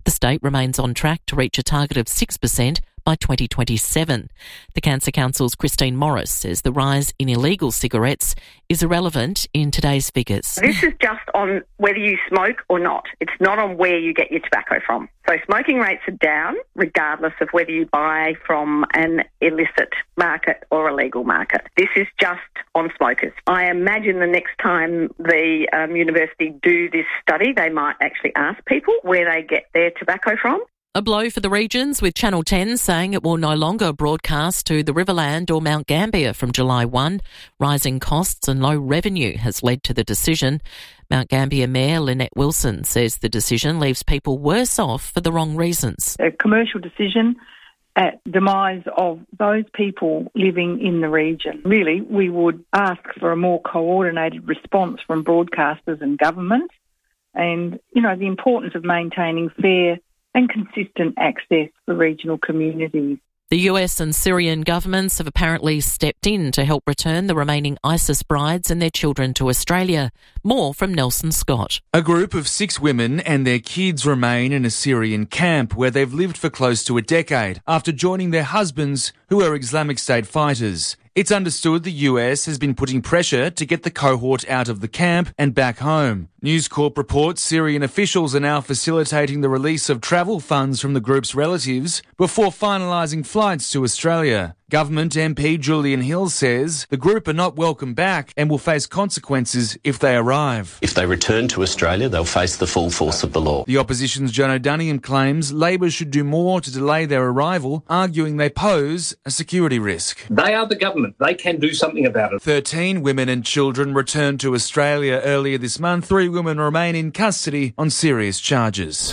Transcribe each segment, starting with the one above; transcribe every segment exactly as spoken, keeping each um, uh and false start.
The state remains on track to reach a target of six percent by twenty twenty-seven. The Cancer Council's Christine Morris says the rise in illegal cigarettes is irrelevant in today's figures. This is just on whether you smoke or not. It's not on where you get your tobacco from. So smoking rates are down regardless of whether you buy from an illicit market or a legal market. This is just on smokers. I imagine the next time the um, university do this study, they might actually ask people where they get their tobacco from. A blow for the regions, with Channel ten saying it will no longer broadcast to the Riverland or Mount Gambier from July first. Rising costs and low revenue has led to the decision. Mount Gambier Mayor Lynette Wilson says the decision leaves people worse off for the wrong reasons. A commercial decision at demise of those people living in the region. Really, we would ask for a more coordinated response from broadcasters and government, and, you know, the importance of maintaining fair and consistent access for regional communities. The U S and Syrian governments have apparently stepped in to help return the remaining ISIS brides and their children to Australia. More from Nelson Scott. A group of six women and their kids remain in a Syrian camp where they've lived for close to a decade after joining their husbands, who are Islamic State fighters. It's understood the U S has been putting pressure to get the cohort out of the camp and back home. News Corp reports Syrian officials are now facilitating the release of travel funds from the group's relatives before finalising flights to Australia. Government M P Julian Hill says the group are not welcome back and will face consequences if they arrive. If they return to Australia, they'll face the full force of the law. The opposition's Joan O'Donoghue claims Labor should do more to delay their arrival, arguing they pose a security risk. They are the government. They can do something about it. Thirteen women and children returned to Australia earlier this month. Three women remain in custody on serious charges.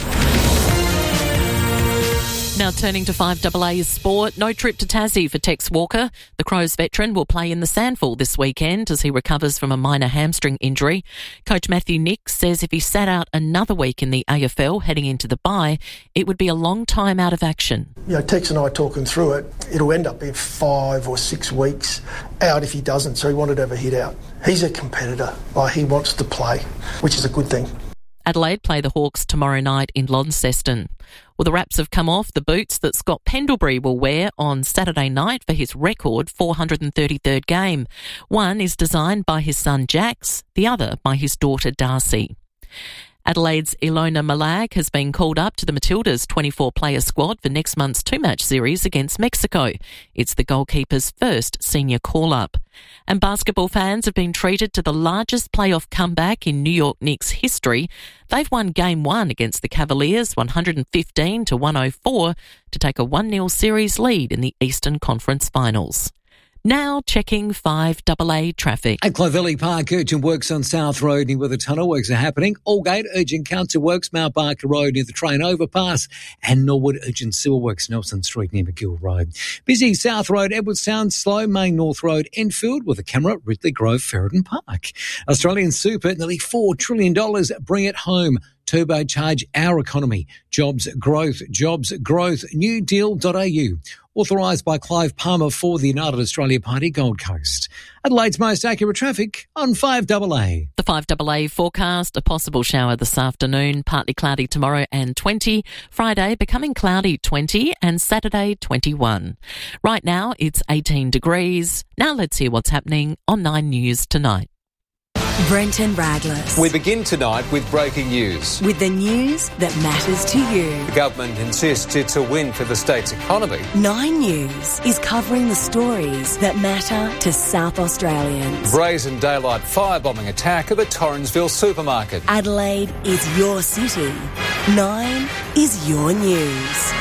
Now turning to five A A's sport, no trip to Tassie for Tex Walker. The Crows veteran will play in the Sandful this weekend as he recovers from a minor hamstring injury. Coach Matthew Nicks says if he sat out another week in the A F L heading into the bye, it would be a long time out of action. You know, Tex and I are talking through it. It'll end up being five or six weeks out if he doesn't, so he wanted to have a hit out. He's a competitor. Like, he wants to play, which is a good thing. Adelaide play the Hawks tomorrow night in Launceston. Well, the wraps have come off the boots that Scott Pendlebury will wear on Saturday night for his record four hundred thirty-third game. One is designed by his son Jax, the other by his daughter Darcy. Adelaide's Ilona Malag has been called up to the Matildas twenty-four player squad for next month's two-match series against Mexico. It's the goalkeeper's first senior call-up. And basketball fans have been treated to the largest playoff comeback in New York Knicks history. They've won Game one against the Cavaliers one hundred fifteen to one oh four to take a one nil series lead in the Eastern Conference Finals. Now checking five A A traffic. At Clovelly Park, urgent works on South Road near where the tunnel works are happening. Aldgate, urgent council works, Mount Barker Road near the train overpass. And Norwood, urgent sewer works, Nelson Street near McGill Road. Busy South Road, Edwardstown, slow Main North Road, Enfield with a camera, Ridley Grove, Ferryden Park. Australian Super, nearly four trillion dollars, bring it home. Turbocharge our economy. Jobs, growth, jobs, growth. new deal dot a u. Authorised by Clive Palmer for the United Australia Party, Gold Coast. Adelaide's most accurate traffic on five A A. The five A A forecast, a possible shower this afternoon, partly cloudy tomorrow and twenty. Friday becoming cloudy twenty and Saturday twenty-one. Right now it's eighteen degrees. Now let's hear what's happening on Nine News tonight. Brenton Radless. We begin tonight with breaking news. With the news that matters to you. The government insists it's a win for the state's economy. Nine News is covering the stories that matter to South Australians. Brazen daylight firebombing attack at the Torrensville supermarket. Adelaide is your city. Nine is your news.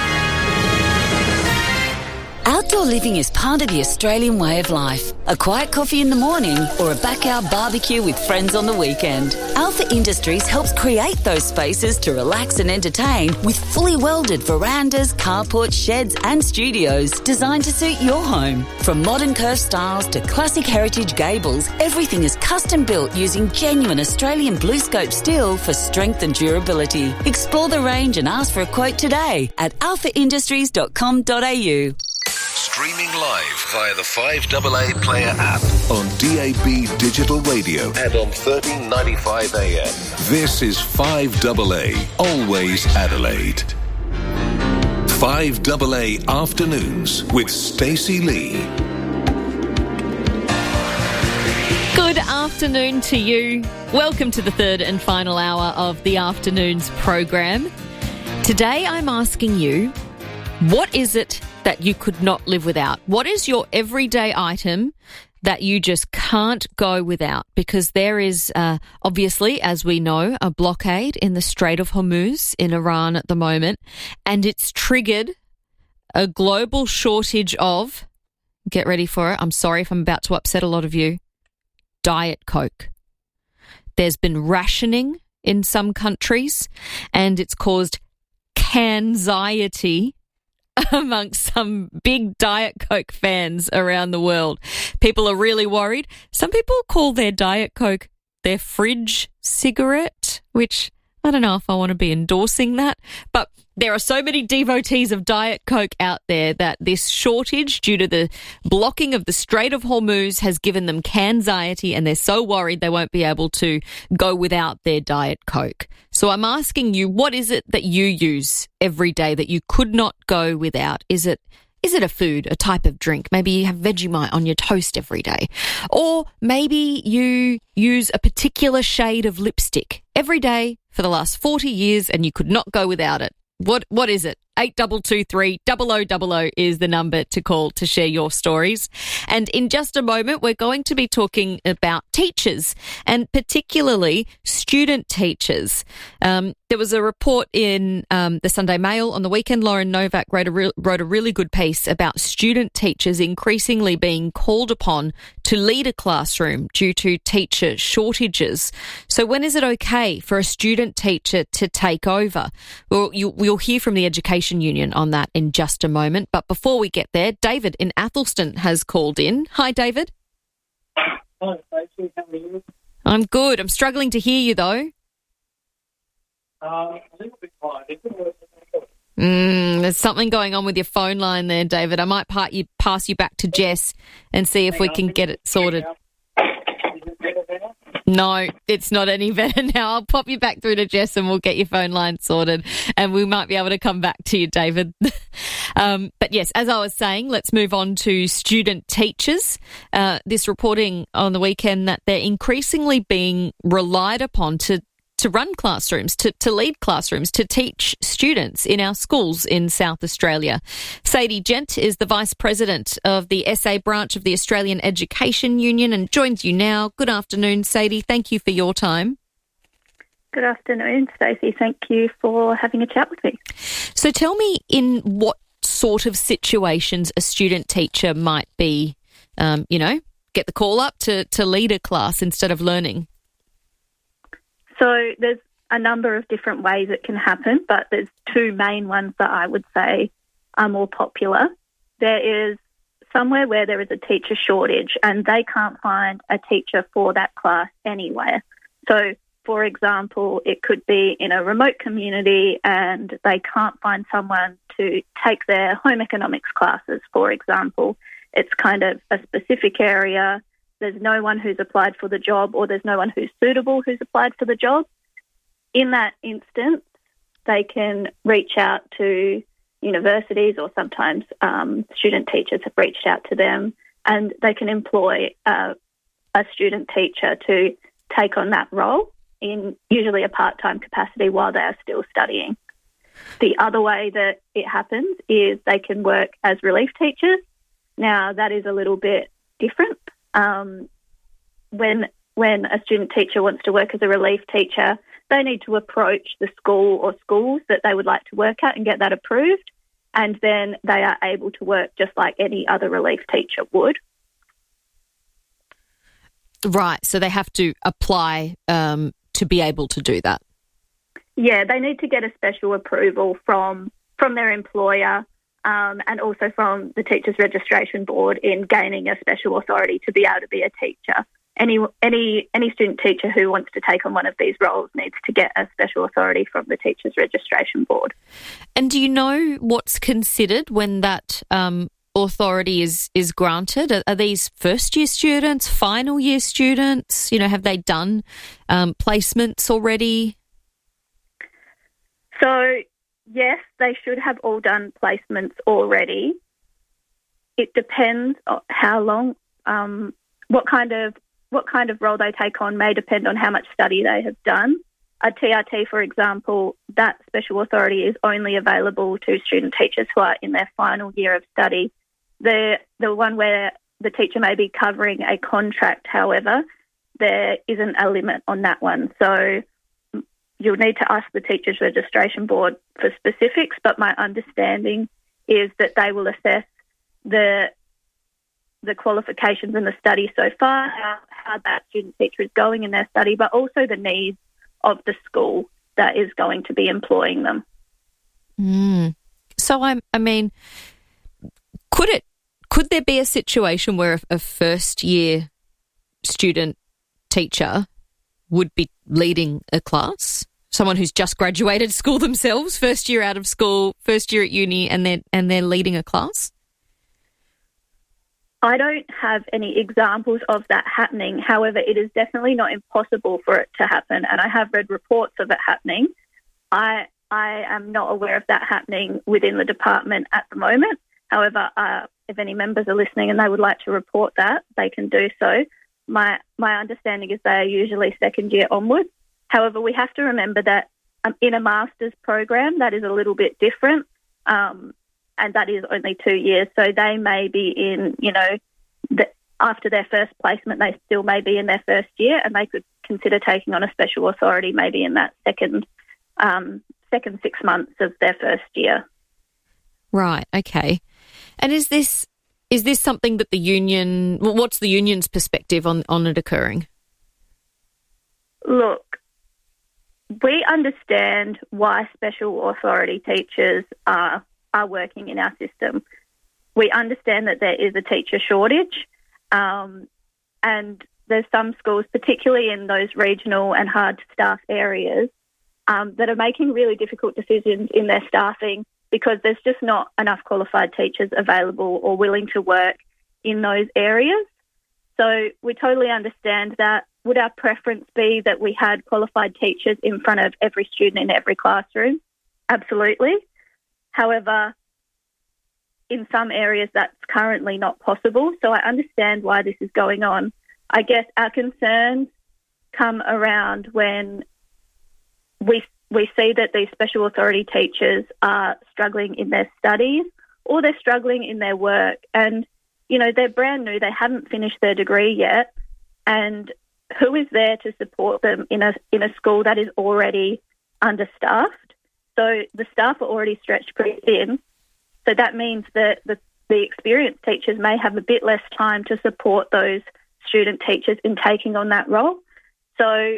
Outdoor living is part of the Australian way of life. A quiet coffee in the morning or a backyard barbecue with friends on the weekend. Alpha Industries helps create those spaces to relax and entertain with fully welded verandas, carports, sheds and studios designed to suit your home. From modern curved styles to classic heritage gables, everything is custom built using genuine Australian blue scope steel for strength and durability. Explore the range and ask for a quote today at alpha industries dot com dot a u. Streaming live via the five A A Player app on D A B Digital Radio and on thirteen ninety-five A M. This is five A A, always Adelaide. five A A Afternoons with Stacey Lee. Good afternoon to you. Welcome to the third and final hour of the Afternoons program. Today I'm asking you, what is it that you could not live without? What is your everyday item that you just can't go without? Because there is, uh, obviously, as we know, a blockade in the Strait of Hormuz in Iran at the moment, and it's triggered a global shortage of, get ready for it, I'm sorry if I'm about to upset a lot of you, Diet Coke. There's been rationing in some countries, and it's caused canxiety amongst some big Diet Coke fans around the world. People are really worried. Some people call their Diet Coke their fridge cigarette, which I don't know if I want to be endorsing that, but there are so many devotees of Diet Coke out there that this shortage due to the blocking of the Strait of Hormuz has given them canxiety, and they're so worried they won't be able to go without their Diet Coke. So I'm asking you, what is it that you use every day that you could not go without? Is it Is it a food, a type of drink? Maybe you have Vegemite on your toast every day. Or maybe you use a particular shade of lipstick every day for the last forty years and you could not go without it. What What is it? eight two two three, double oh double oh is the number to call to share your stories. And in just a moment, we're going to be talking about teachers, and particularly student teachers. Um, there was a report in um, the Sunday Mail on the weekend. Lauren Novak wrote a, re- wrote a really good piece about student teachers increasingly being called upon to lead a classroom due to teacher shortages. So when is it okay for a student teacher to take over? Well, you, we'll hear from the Education Union on that in just a moment. But before we get there, David in Athelston has called in. Hi, David. Hi, Stacey. How are you? I'm good. I'm struggling to hear you, though. Uh, a little bit quiet. Mm, there's something going on with your phone line there, David. I might part you, pass you back to Jess and see if we can get it sorted. No, it's not any better now. I'll pop you back through to Jess and we'll get your phone line sorted, and we might be able to come back to you, David. um, but yes, as I was saying, let's move on to student teachers. Uh, this reporting on the weekend that they're increasingly being relied upon to to run classrooms, to, to lead classrooms, to teach students in our schools in South Australia. Sadie Gent is the Vice President of the S A branch of the Australian Education Union and joins you now. Good afternoon, Sadie. Thank you for your time. Good afternoon, Stacey. Thank you for having a chat with me. So tell me, in what sort of situations a student teacher might be, um, you know, get the call up to, to lead a class instead of learning? So there's a number of different ways it can happen, but there's two main ones that I would say are more popular. There is somewhere where there is a teacher shortage and they can't find a teacher for that class anywhere. So, for example, it could be in a remote community and they can't find someone to take their home economics classes, for example. It's kind of a specific area. There's no one who's applied for the job, or there's no one who's suitable who's applied for the job. In that instance, they can reach out to universities, or sometimes um, student teachers have reached out to them, and they can employ uh, a student teacher to take on that role in usually a part-time capacity while they are still studying. The other way that it happens is they can work as relief teachers. Now, that is a little bit different. Um, when when a student teacher wants to work as a relief teacher, they need to approach the school or schools that they would like to work at and get that approved, and then they are able to work just like any other relief teacher would. Right, so they have to apply um, to be able to do that. Yeah, they need to get a special approval from from their employer, Um, and also from the Teachers Registration Board in gaining a special authority to be able to be a teacher. Any any any student teacher who wants to take on one of these roles needs to get a special authority from the Teachers Registration Board. And do you know what's considered when that um, authority is, is granted? Are, are these first-year students, final-year students? You know, have they done um, placements already? So yes, they should have all done placements already. It depends on how long, um, what kind of what kind of role they take on may depend on how much study they have done. A T R T, for example, that special authority is only available to student teachers who are in their final year of study. The the one where the teacher may be covering a contract, however, there isn't a limit on that one. So you'll need to ask the Teachers Registration Board for specifics, but my understanding is that they will assess the the qualifications and the study so far, how, how that student teacher is going in their study, but also the needs of the school that is going to be employing them. Mm. So, I, I mean, could it could there be a situation where a, a first-year student teacher would be leading a class? Someone who's just graduated school themselves, first year out of school, first year at uni, and they're, and they're leading a class? I don't have any examples of that happening. However, it is definitely not impossible for it to happen, and I have read reports of it happening. I I am not aware of that happening within the department at the moment. However, uh, if any members are listening and they would like to report that, they can do so. My my understanding is they are usually second year onwards. However, we have to remember that um, in a master's program, that is a little bit different. Um, and that is only two years. So they may be in, you know, the, after their first placement, they still may be in their first year, and they could consider taking on a special authority maybe in that second um, second six months of their first year. Right, okay. And is this is this something that the union, what's the union's perspective on, on it occurring? Look, we understand why special authority teachers are are working in our system. We understand that there is a teacher shortage, um, and there's some schools, particularly in those regional and hard-to-staff areas, um, that are making really difficult decisions in their staffing because there's just not enough qualified teachers available or willing to work in those areas. So we totally understand that. Would our preference be that we had qualified teachers in front of every student in every classroom? Absolutely. However, in some areas that's currently not possible, so I understand why this is going on. I guess our concerns come around when we we see that these special authority teachers are struggling in their studies or they're struggling in their work. And, you know, they're brand new, they haven't finished their degree yet, and who is there to support them in a in a school that is already understaffed? So the staff are already stretched pretty thin. So that means that the, the experienced teachers may have a bit less time to support those student teachers in taking on that role. So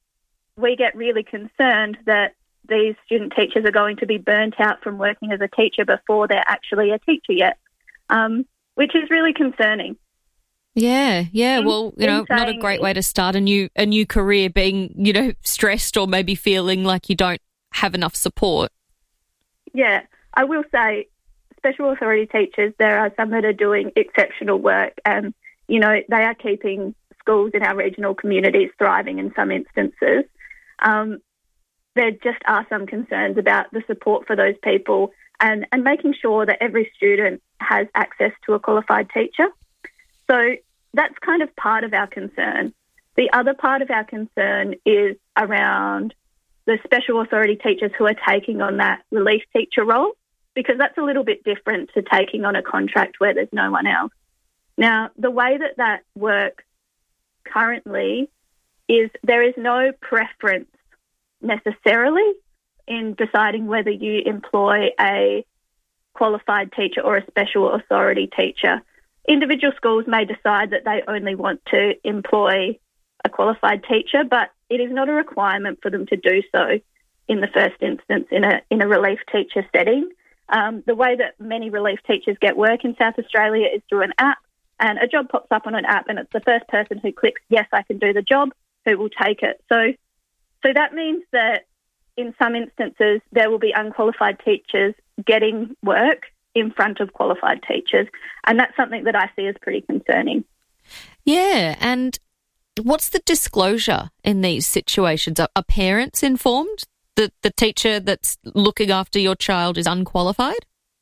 we get really concerned that these student teachers are going to be burnt out from working as a teacher before they're actually a teacher yet, um, which is really concerning. Yeah, yeah. Well, you know, not a great way to start a new a new career, being, you know, stressed or maybe feeling like you don't have enough support. Yeah, I will say special authority teachers, there are some that are doing exceptional work, and, you know, they are keeping schools in our regional communities thriving in some instances. Um, there just are some concerns about the support for those people and, and making sure that every student has access to a qualified teacher. So that's kind of part of our concern. The other part of our concern is around the special authority teachers who are taking on that relief teacher role, because that's a little bit different to taking on a contract where there's no one else. Now, the way that that works currently is there is no preference necessarily in deciding whether you employ a qualified teacher or a special authority teacher. Individual schools may decide that they only want to employ a qualified teacher, but it is not a requirement for them to do so in the first instance in a in a relief teacher setting. Um, the way that many relief teachers get work in South Australia is through an app, and a job pops up on an app and it's the first person who clicks, yes, I can do the job, who will take it. So, so that means that in some instances there will be unqualified teachers getting work in front of qualified teachers, and that's something that I see as pretty concerning. Yeah, and what's the disclosure in these situations? Are, are parents informed the, the teacher that's looking after your child is unqualified?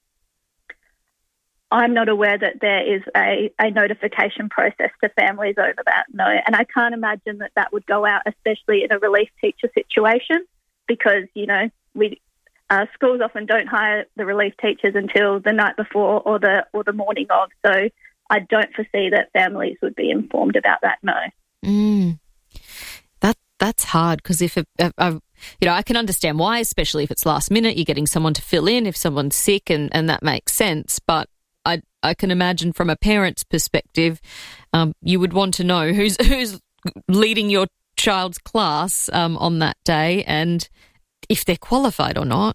I'm not aware that there is a, a notification process to families over that, no. And I can't imagine that that would go out, especially in a relief teacher situation, because, you know, we uh, schools often don't hire the relief teachers until the night before or the or the morning of. So I don't foresee that families would be informed about that, no. Mm. That That's hard, because if, it, if I, you know, I can understand why, especially if it's last minute, you're getting someone to fill in if someone's sick, and, and that makes sense. But I I can imagine from a parent's perspective, um, you would want to know who's who's leading your child's class um, on that day and if they're qualified or not.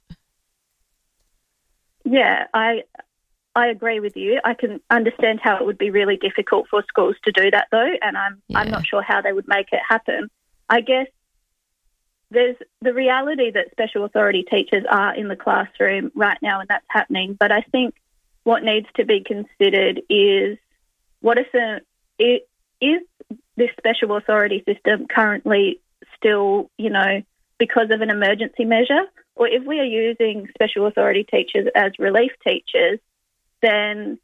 Yeah, I I agree with you. I can understand how it would be really difficult for schools to do that, though, and I'm yeah. I'm not sure how they would make it happen. I guess there's the reality that special authority teachers are in the classroom right now, and that's happening. But I think what needs to be considered is what is the, it, is this special authority system currently still, you know, because of an emergency measure? Or if we are using special authority teachers as relief teachers, then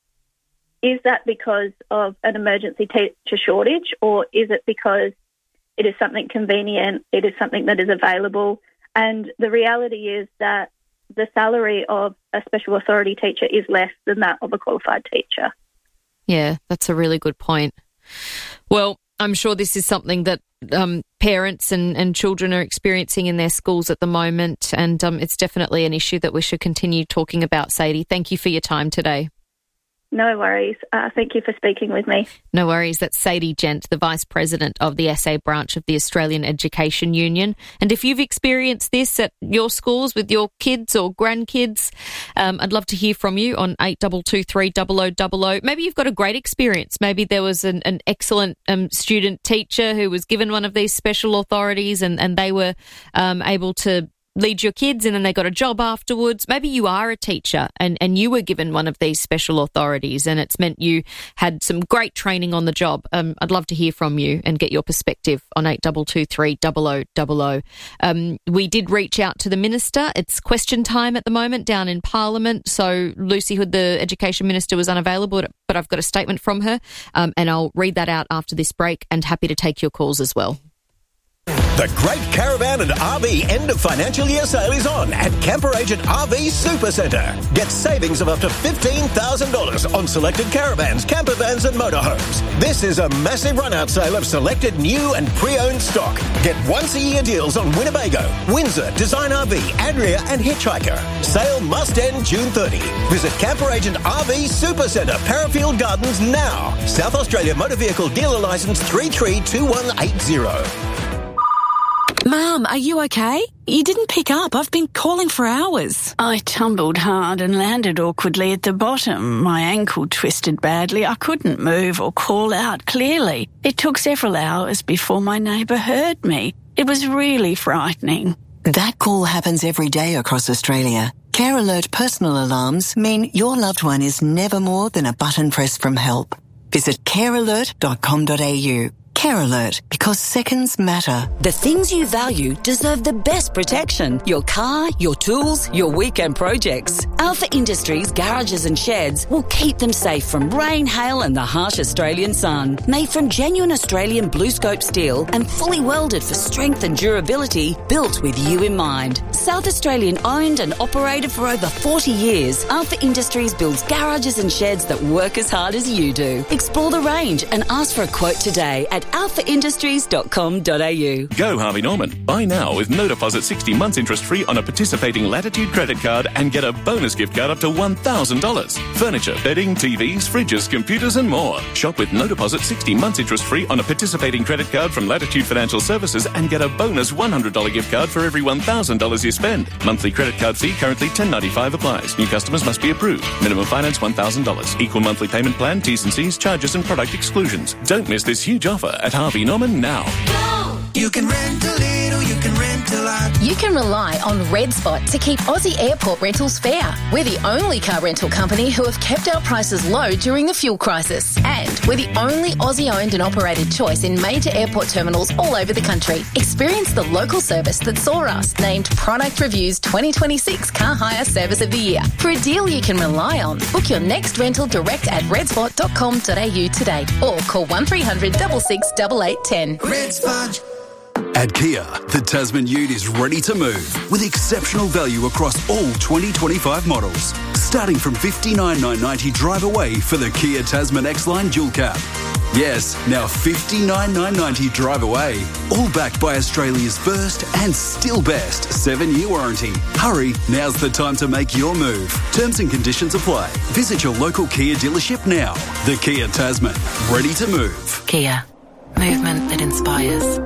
is that because of an emergency teacher shortage, or is it because it is something convenient, it is something that is available? And the reality is that the salary of a special authority teacher is less than that of a qualified teacher. Yeah, that's a really good point. Well, I'm sure this is something that um, parents and, and children are experiencing in their schools at the moment, and um, it's definitely an issue that we should continue talking about, Sadie. Thank you for your time today. No worries. Uh, thank you for speaking with me. No worries. That's Sadie Gent, the Vice President of the S A branch of the Australian Education Union. And if you've experienced this at your schools with your kids or grandkids, um, I'd love to hear from you on eight two two three zero zero zero zero. Maybe you've got a great experience. Maybe there was an, an excellent um, student teacher who was given one of these special authorities and, and they were um, able to lead your kids and then they got a job afterwards. Maybe you are a teacher and, and you were given one of these special authorities and it's meant you had some great training on the job. Um, I'd love to hear from you and get your perspective on eight two two three zero zero zero zero. Um, we did reach out to the Minister. It's question time at the moment down in Parliament. So Lucy Hood, the Education Minister, was unavailable, but I've got a statement from her um, and I'll read that out after this break, and happy to take your calls as well. The Great Caravan and R V End of Financial Year Sale is on at Camper Agent R V Super Centre. Get savings of up to fifteen thousand dollars on selected caravans, camper vans and motorhomes. This is a massive run-out sale of selected new and pre-owned stock. Get once-a-year deals on Winnebago, Windsor, Design R V, Adria and Hitchhiker. Sale must end June thirtieth. Visit Camper Agent R V Super Centre, Parafield Gardens now. South Australia Motor Vehicle Dealer Licence three three two one eight zero. Mum, are you okay? You didn't pick up. I've been calling for hours. I tumbled hard and landed awkwardly at the bottom. My ankle twisted badly. I couldn't move or call out clearly. It took several hours before my neighbour heard me. It was really frightening. That call happens every day across Australia. Care Alert personal alarms mean your loved one is never more than a button press from help. Visit care alert dot com dot a u. Care Alert, because seconds matter. The things you value deserve the best protection. Your car, your tools, your weekend projects. Alpha Industries garages and sheds will keep them safe from rain, hail and the harsh Australian sun. Made from genuine Australian blue scope steel and fully welded for strength and durability, built with you in mind. South Australian owned and operated for over forty years, Alpha Industries builds garages and sheds that work as hard as you do. Explore the range and ask for a quote today at alpha industries dot com dot a u. Go Harvey Norman. Buy now with no deposit, sixty months interest free on a participating Latitude credit card and get a bonus gift card up to one thousand dollars. Furniture, bedding, T Vs, fridges, computers and more. Shop with no deposit, sixty months interest free on a participating credit card from Latitude Financial Services and get a bonus one hundred dollars gift card for every one thousand dollars you spend. Monthly credit card fee currently ten ninety-five applies. New customers must be approved. Minimum finance one thousand dollars. Equal monthly payment plan, T's and C's, charges and product exclusions. Don't miss this huge offer at Harvey Norman now. Go! You can rent a little, you can rent a lot. You can rely on Red Spot to keep Aussie airport rentals fair. We're the only car rental company who have kept our prices low during the fuel crisis. And we're the only Aussie-owned and operated choice in major airport terminals all over the country. Experience the local service that saw us named Product Review's twenty twenty-six Car Hire Service of the Year. For a deal you can rely on, book your next rental direct at redspot dot com dot a u today or call one three hundred six six eight eight one zero. Red Spot. At Kia, the Tasman Ute is ready to move with exceptional value across all twenty twenty-five models. Starting from fifty-nine thousand nine hundred ninety drive away for the Kia Tasman X-Line Dual Cab. Yes, now fifty-nine thousand nine hundred ninety drive away. All backed by Australia's first and still best seven-year warranty. Hurry, now's the time to make your move. Terms and conditions apply. Visit your local Kia dealership now. The Kia Tasman, ready to move. Kia, movement that inspires.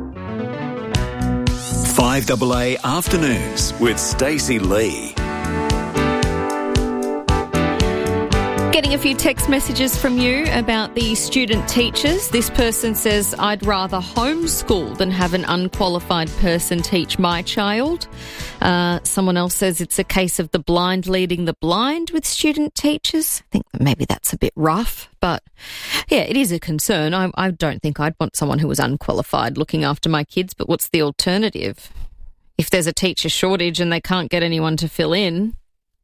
five A A Afternoons with Stacey Lee. Getting a few text messages from you about the student teachers. This person says, I'd rather homeschool than have an unqualified person teach my child. Uh, someone else says it's a case of the blind leading the blind with student teachers. I think that maybe that's a bit rough, but yeah, it is a concern. I, I don't think I'd want someone who was unqualified looking after my kids, but what's the alternative? If there's a teacher shortage and they can't get anyone to fill in,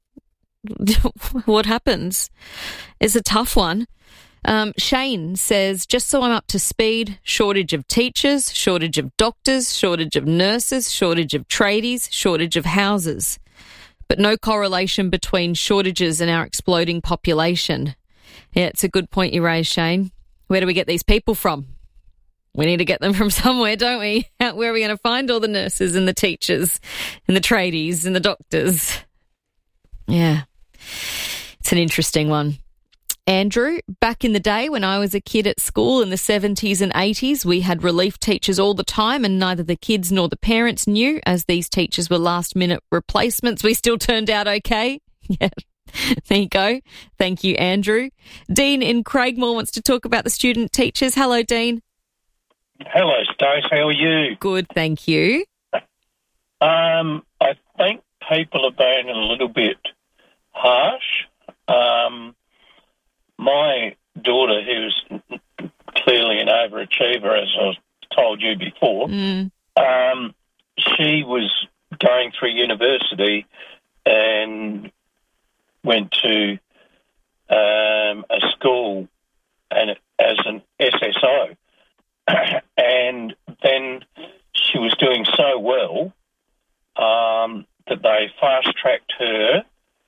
what happens? It's a tough one. Um, Shane says, just so I'm up to speed, shortage of teachers, shortage of doctors, shortage of nurses, shortage of tradies, shortage of houses. But no correlation between shortages and our exploding population. Yeah, it's a good point you raise, Shane. Where do we get these people from? We need to get them from somewhere, don't we? Where are we going to find all the nurses and the teachers and the tradies and the doctors? Yeah, it's an interesting one. Andrew, back in the day when I was a kid at school in the seventies and eighties, we had relief teachers all the time and neither the kids nor the parents knew, as these teachers were last-minute replacements. We still turned out okay. Yeah, there you go. Thank you, Andrew. Dean in Craigmore wants to talk about the student teachers. Hello, Dean. Hello, Stace. How are you? Good, thank you. Um, I think people are being a little bit harsh. Um, my daughter, who's clearly an overachiever, as I told you before, mm. um, she was going through university and went to um, a school and as an S S O. And then she was doing so well um, that they fast-tracked her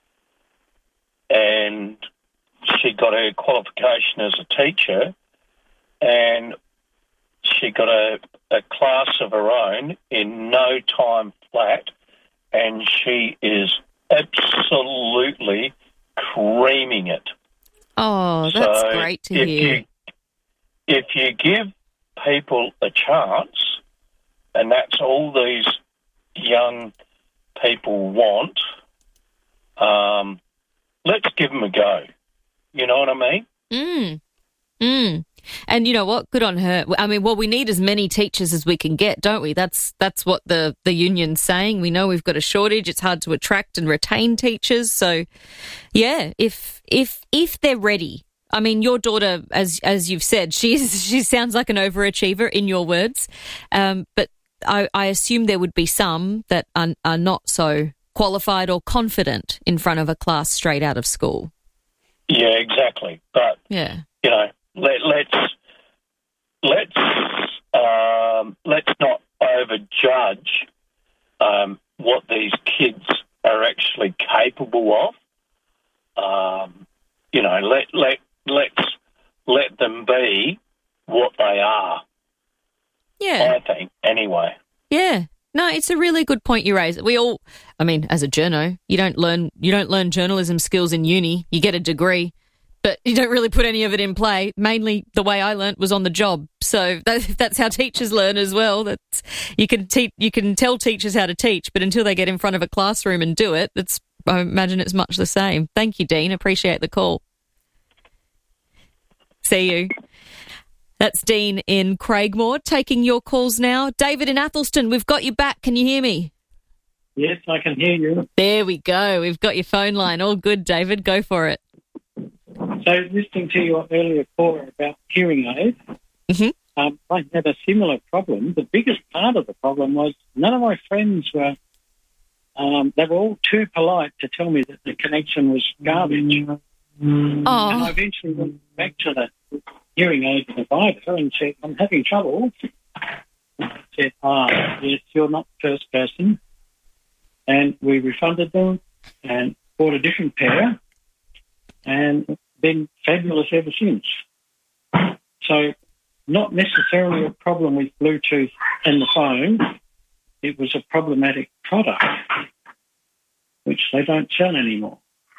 and she got her qualification as a teacher and she got a, a class of her own in no time flat, and she is absolutely creaming it. Oh, that's so great to if hear. You, if you give people a chance, and that's all these young people want, um, let's give them a go. You know what I mean? Mm. Mm. And you know what? Good on her. I mean, well, we need as many teachers as we can get, don't we? That's that's what the, the union's saying. We know we've got a shortage. It's hard to attract and retain teachers. So, yeah, if if if they're ready. I mean, your daughter, as as you've said, she is, she sounds like an overachiever in your words. Um, but I, I assume there would be some that are, are not so qualified or confident in front of a class straight out of school. Yeah, exactly. But yeah, you know, let, let's let's um, let's not overjudge um, what these kids are actually capable of. Um, you know, let let let's let them be what they are. Yeah, I think anyway. Yeah. No, it's a really good point you raise. We all, I mean, as a journo, you don't learn you don't learn journalism skills in uni. You get a degree, but you don't really put any of it in play. Mainly, the way I learnt was on the job. So that, that's how teachers learn as well. That's you can te- you can tell teachers how to teach, but until they get in front of a classroom and do it, it's I imagine it's much the same. Thank you, Dean. Appreciate the call. See you. That's Dean in Craigmore. Taking your calls now. David in Athelston, we've got you back. Can you hear me? Yes, I can hear you. There we go. We've got your phone line. All good, David. Go for it. So, listening to your earlier caller about hearing aids, mm-hmm. um, I had a similar problem. The biggest part of the problem was none of my friends were, um, they were all too polite to tell me that the connection was garbage. Oh. And I eventually went back to the hearing aid provider and said, I'm having trouble. I said, ah, yes, you're not the first person. And we refunded them and bought a different pair and been fabulous ever since. So not necessarily a problem with Bluetooth and the phone. It was a problematic product, which they don't sell anymore.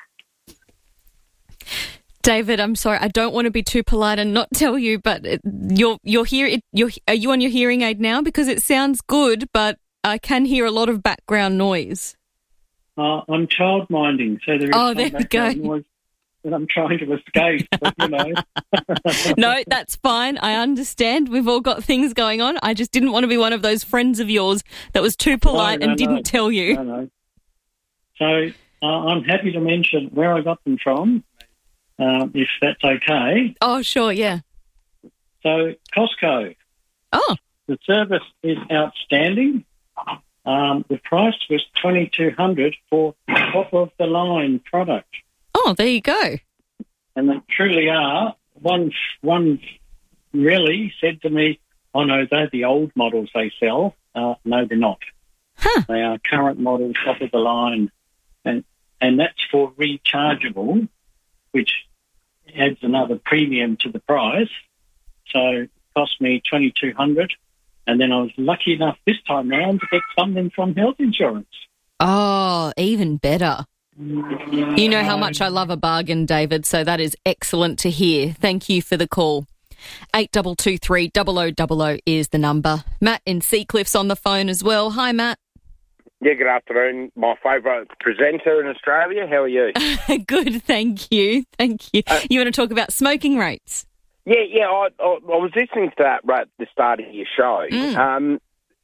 David, I'm sorry, I don't want to be too polite and not tell you, but you're you're here. You're, are you on your hearing aid now? Because it sounds good, but I can hear a lot of background noise. Uh, I'm child minding, so there is oh, some there we go. noise that I'm trying to escape. But, you know. No, that's fine. I understand. We've all got things going on. I just didn't want to be one of those friends of yours that was too polite no, no, and didn't no. tell you. No, no. So uh, I'm happy to mention where I got them from, uh, if that's okay. Oh, sure, yeah. So Costco. Oh. The service is outstanding. Um, the price was twenty-two hundred dollars for top-of-the-line product. Oh, there you go. And they truly are. One one really said to me, oh, no, they're the old models they sell. Uh, no, they're not. Huh. They are current models, top-of-the-line. And, and that's for rechargeable, which adds another premium to the price. So it cost me twenty-two hundred dollars. And then I was lucky enough this time round to get something from health insurance. Oh, even better. You know how much I love a bargain, David, so that is excellent to hear. Thank you for the call. eight two two three, double oh double oh is the number. Matt in Seacliff's on the phone as well. Hi, Matt. Yeah, good afternoon. My favourite presenter in Australia. How are you? Good, thank you. Thank you. Uh, you want to talk about smoking rates? Yeah, yeah. I, I, I was listening to that right at the start of your show. Mm. Um,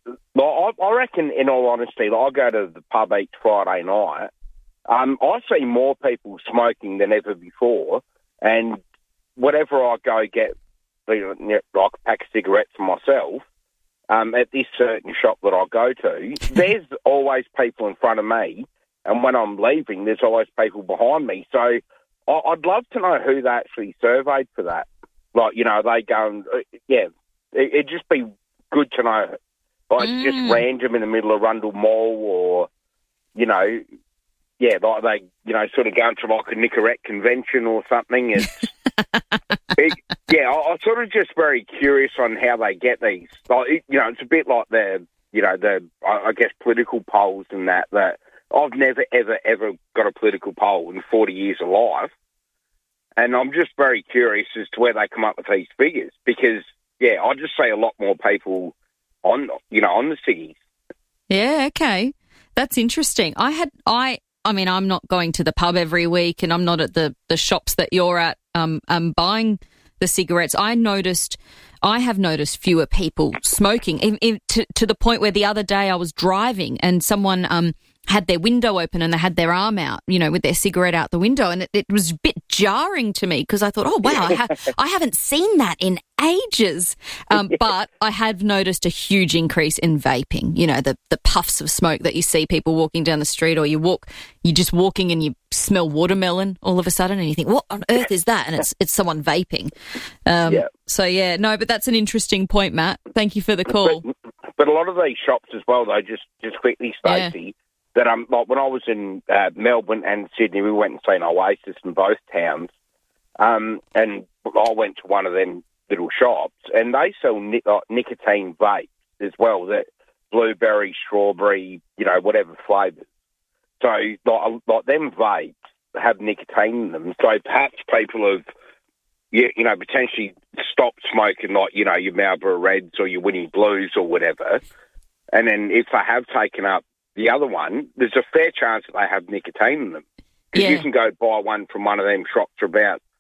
I, I reckon, in all honesty, like I go to the pub each Friday night. Um, I see more people smoking than ever before, and whenever I go get you know, like a pack of cigarettes for myself, um, at this certain shop that I go to, there's always people in front of me, and when I'm leaving, there's always people behind me. So I, I'd love to know who they actually surveyed for that. Like, you know, they go and, uh, yeah, it, it'd just be good to know. Like, mm. just random in the middle of Rundle Mall or, you know, yeah, like they, you know, sort of going to like a Nicorette convention or something. It's, it, yeah, I, I'm sort of just very curious on how they get these. Like, it, you know, it's a bit like the, you know, the, I, I guess, political polls and that, that I've never, ever, ever got a political poll in forty years of life. And I'm just very curious as to where they come up with these figures because, yeah, I just see a lot more people on, you know, on the ciggies. Yeah, okay. That's interesting. I had, I, I mean, I'm not going to the pub every week and I'm not at the, the shops that you're at um, um, buying the cigarettes. I noticed, I have noticed fewer people smoking in, in, to, to the point where the other day I was driving and someone um, had their window open and they had their arm out, you know, with their cigarette out the window. And it, it was a bit jarring to me because I thought, oh, wow, I, ha- I haven't seen that in ages. Um, but I have noticed a huge increase in vaping, you know, the, the puffs of smoke that you see people walking down the street or you walk, you're just walking and you smell watermelon all of a sudden and you think, what on earth is that? And it's it's someone vaping. Um, yeah. So, yeah, no, but that's an interesting point, Matt. Thank you for the call. But, but a lot of these shops as well, though, just, just quickly, Stacey, yeah. that um, like when I was in uh, Melbourne and Sydney, we went and seen Oasis in both towns, um, and I went to one of them little shops, and they sell ni- like, nicotine vapes as well, that blueberry, strawberry, you know, whatever flavours. So, like, like them vapes have nicotine in them, so perhaps people have, you, you know, potentially stopped smoking, like, you know, your Marlboro Reds or your Winnie Blues or whatever, and then if they have taken up the other one, there's a fair chance that they have nicotine in them. Because yeah. you can go buy one from one of them shops for about,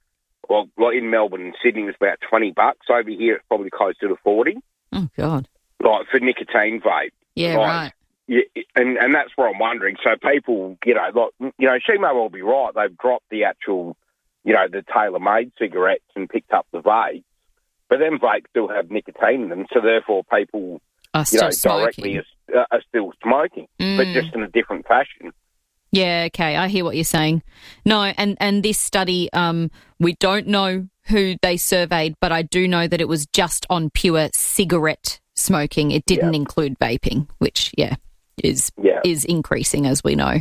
well, like in Melbourne and Sydney, it was about twenty bucks. Over here, it's probably close to forty. Oh, God. Like for nicotine vape. Yeah, like, right. Yeah, and, and that's what I'm wondering. So people, you know, like, you know, she may well be right. They've dropped the actual, you know, the tailor-made cigarettes and picked up the vapes. But then vapes still have nicotine in them, so therefore people, Are you still know, smoking. directly are, are still smoking, Mm. but just in a different fashion. Yeah, okay, I hear what you're saying. No, and, and this study, um, we don't know who they surveyed, but I do know that it was just on pure cigarette smoking. It didn't Yeah. include vaping, which, yeah, is Yeah. is increasing, as we know.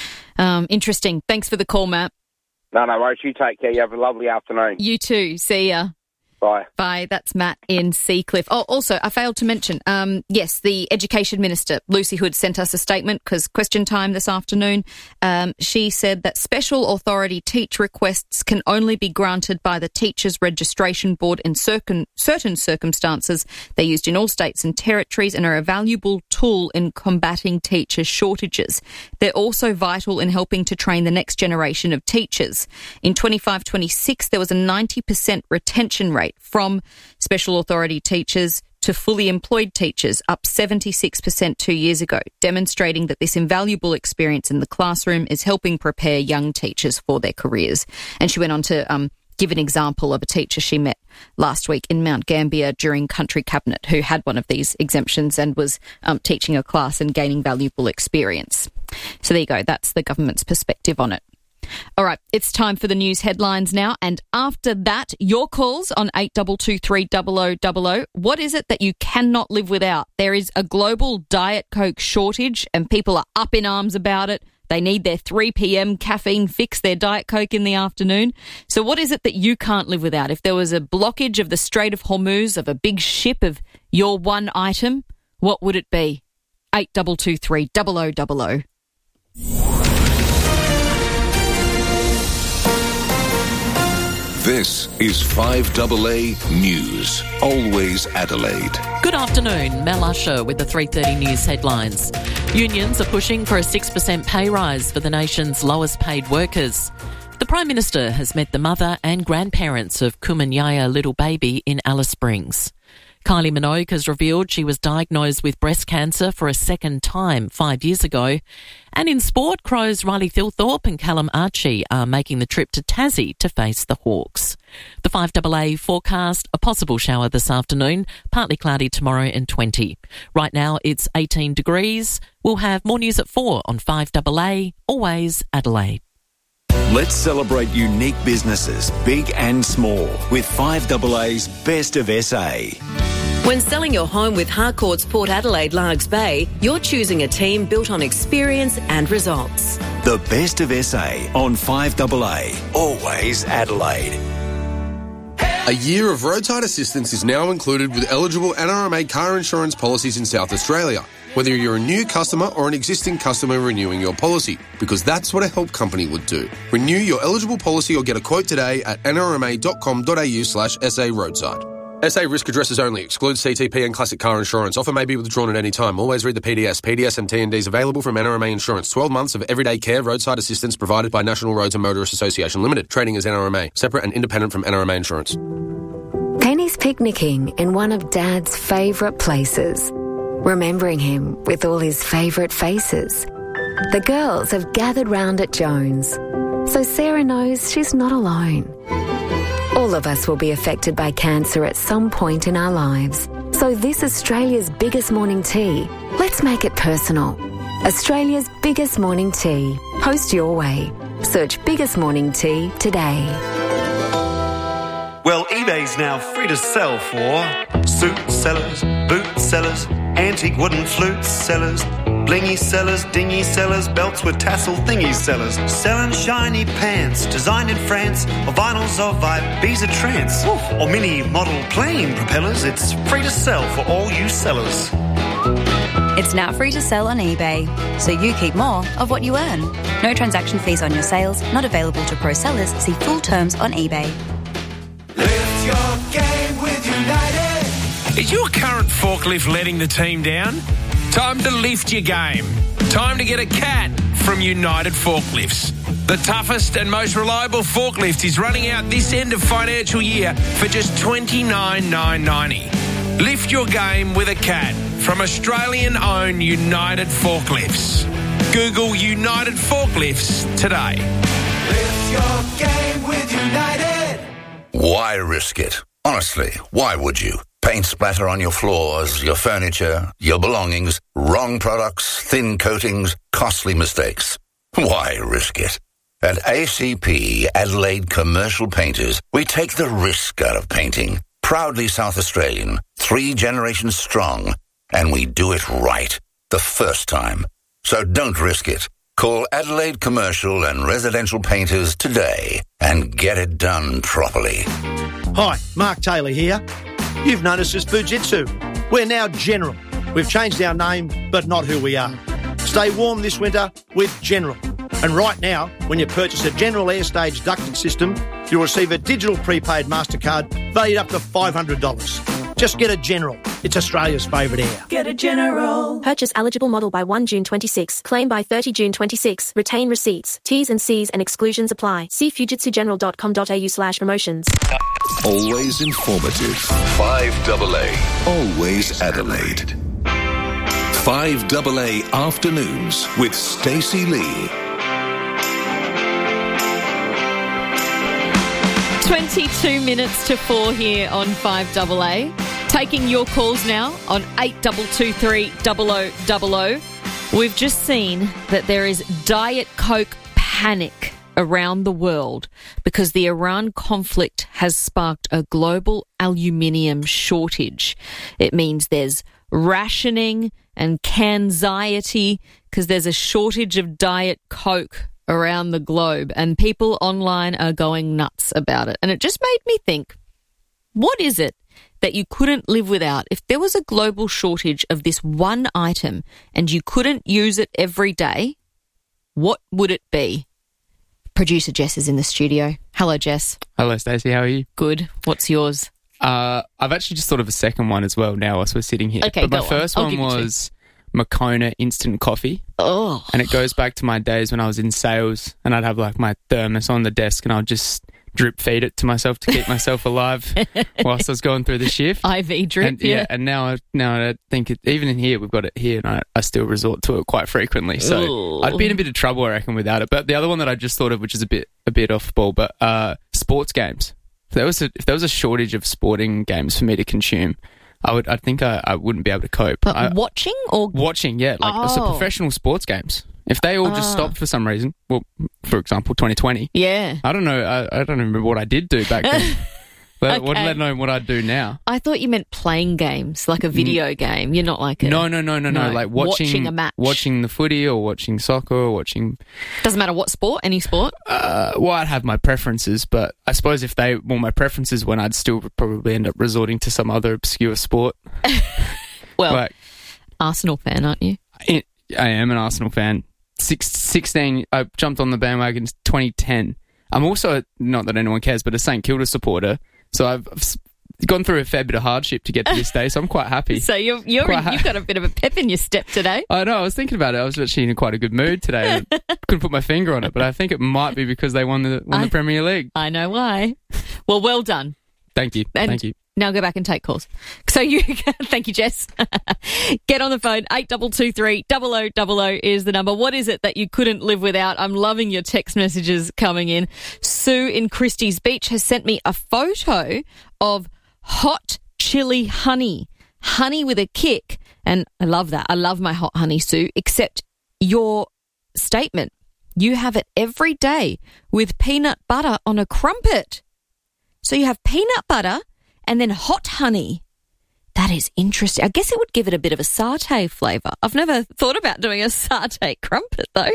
Um, interesting. Thanks for the call, Matt. No, no worries. You take care. You have a lovely afternoon. You too. See ya. Bye. Bye. That's Matt in Seacliff. Oh, also, I failed to mention, um, yes, the Education Minister, Lucy Hood, sent us a statement because question time this afternoon. Um, she said that special authority teach requests can only be granted by the Teachers Registration Board in certain, certain circumstances. They're used in all states and territories and are a valuable tool in combating teacher shortages. They're also vital in helping to train the next generation of teachers. In twenty-five twenty-six, there was a ninety percent retention rate from special authority teachers to fully employed teachers, up seventy-six percent two years ago, demonstrating that this invaluable experience in the classroom is helping prepare young teachers for their careers. And she went on to um, give an example of a teacher she met last week in Mount Gambier during Country Cabinet who had one of these exemptions and was um, teaching a class and gaining valuable experience. So there you go. That's the government's perspective on it. All right, it's time for the news headlines now. And after that, your calls on eight two two three zero zero zero zero. What is it that you cannot live without? There is a global Diet Coke shortage and people are up in arms about it. They need their three p.m. caffeine fix, their Diet Coke in the afternoon. So what is it that you can't live without? If there was a blockage of the Strait of Hormuz of a big ship of your one item, what would it be? eight two two three zero zero zero zero. This is five A A News. Always Adelaide. Good afternoon. Mel Usher with the three thirty News headlines. Unions are pushing for a six percent pay rise for the nation's lowest paid workers. The Prime Minister has met the mother and grandparents of Kumanyaya little baby in Alice Springs. Kylie Minogue has revealed she was diagnosed with breast cancer for a second time five years ago. And in sport, Crows Riley Thilthorpe and Callum Archie are making the trip to Tassie to face the Hawks. The five A A forecast, a possible shower this afternoon, partly cloudy tomorrow and twenty. Right now it's eighteen degrees. We'll have more news at four on five A A, always Adelaide. Let's celebrate unique businesses, big and small, with five A A's Best of S A. When selling your home with Harcourt's Port Adelaide Largs Bay, you're choosing a team built on experience and results. The Best of S A on five A A, always Adelaide. A year of roadside assistance is now included with eligible N R M A car insurance policies in South Australia, whether you're a new customer or an existing customer renewing your policy, because that's what a help company would do. Renew your eligible policy or get a quote today at nrma.com.au slash SA roadside. S A risk addresses only. Excludes C T P and classic car insurance. Offer may be withdrawn at any time. Always read the P D S. P D S and T and Ds available from N R M A Insurance. twelve months of everyday care roadside assistance provided by National Roads and Motorists Association Limited. Trading as N R M A. Separate and independent from N R M A Insurance. Penny's picnicking in one of Dad's favourite places, remembering him with all his favourite faces. The girls have gathered round at Jones, so Sarah knows she's not alone. All of us will be affected by cancer at some point in our lives. So this Australia's biggest morning tea, let's make it personal. Australia's biggest morning tea. Post your way. Search biggest morning tea today. Well, eBay's now free to sell for suit sellers, boot sellers, antique wooden flute sellers, blingy sellers, dingy sellers, belts with tassel thingy sellers, selling shiny pants designed in France, or vinyls of Ibiza trance, or mini model plane propellers. It's free to sell for all you sellers. It's now free to sell on eBay, so you keep more of what you earn. No transaction fees on your sales, not available to pro sellers. See full terms on eBay. Lift your game with United. Is your current forklift letting the team down? Time to lift your game. Time to get a cat from United Forklifts. The toughest and most reliable forklift is running out this end of financial year for just twenty-nine thousand nine hundred ninety dollars. Lift your game with a cat from Australian-owned United Forklifts. Google United Forklifts today. Lift your game with United. Why risk it? Honestly, why would you? Paint splatter on your floors, your furniture, your belongings, wrong products, thin coatings, costly mistakes. Why risk it? At A C P, Adelaide Commercial Painters, we take the risk out of painting. Proudly South Australian, three generations strong, and we do it right, the first time. So don't risk it. Call Adelaide Commercial and Residential Painters today and get it done properly. Hi, Mark Taylor here. You've known us as Fujitsu. We're now General. We've changed our name, but not who we are. Stay warm this winter with General. And right now, when you purchase a General Airstage ducting system, you'll receive a digital prepaid MasterCard valued up to five hundred dollars. Just get a General. It's Australia's favourite air. Get a General. Purchase eligible model by first of June twenty-six. Claim by thirtieth of June twenty-six. Retain receipts. T's and C's and exclusions apply. See fujitsu general dot com dot a u slash promotions. Always informative. five double A. Always Adelaide. five double A Afternoons with Stacey Lee. twenty-two minutes to four here on five double A. Taking your calls now on eight two two three, zero zero zero zero. We've just seen that there is Diet Coke panic around the world because the Iran conflict has sparked a global aluminium shortage. It means there's rationing and canxiety because there's a shortage of Diet Coke around the globe, and people online are going nuts about it. And it just made me think, what is it that you couldn't live without? If there was a global shortage of this one item and you couldn't use it every day, what would it be? Producer Jess is in the studio. Hello, Jess. Hello, Stacey. How are you? Good. What's yours? Uh, I've actually just thought of a second one as well now as we're sitting here. Okay, but my go on. first I'll one give you two. was Moccona instant coffee. Oh. And it goes back to my days when I was in sales and I'd have like my thermos on the desk and I'd just drip feed it to myself to keep myself alive whilst I was going through the shift. I V drip, and, yeah. yeah. And now, I, now I think it, even in here, we've got it here and I, I still resort to it quite frequently. So Ooh. I'd be in a bit of trouble, I reckon, without it. But the other one that I just thought of, which is a bit a bit off ball, but uh, sports games. If there was a, if there was a shortage of sporting games for me to consume, I would. I think I, I wouldn't be able to cope. But I, watching or watching, yeah, like Oh. so professional sports games. If they all just Ah. stopped for some reason, well, for example, twenty twenty. Yeah. I don't know. I, I don't remember what I did do back then. Let, Okay. let alone what I'd do now. I thought you meant playing games, like a video game. You're not like a... No, no, no, no, no. No, Like watching, watching a match. watching the footy or watching soccer or watching. Doesn't matter what sport, any sport. Uh, well, I'd have my preferences, but I suppose if they, well, my preferences when I'd still probably end up resorting to some other obscure sport. Well, like, Arsenal fan, aren't you? I, I am an Arsenal fan. Six, sixteen, I jumped on the bandwagon in twenty ten. I'm also, not that anyone cares, but a St Kilda supporter. So I've, I've s- gone through a fair bit of hardship to get to this day, so I'm quite happy. So you're, you're Quite ha- you've got a bit of a pep in your step today. I know, I was thinking about it. I was actually in quite a good mood today. I couldn't put my finger on it, but I think it might be because they won the won I- the Premier League. I know why. Well, well done. Thank you. And Thank you. Now go back and take calls. So you, thank you, Jess. Get on the phone. eight two two three, zero zero zero zero is the number. What is it that you couldn't live without? I'm loving your text messages coming in. Sue in Christie's Beach has sent me a photo of hot chili honey. Honey with a kick. And I love that. I love my hot honey, Sue, except your statement. You have it every day with peanut butter on a crumpet. So you have peanut butter and then hot honey. That is interesting. I guess it would give it a bit of a satay flavour. I've never thought about doing a satay crumpet, though.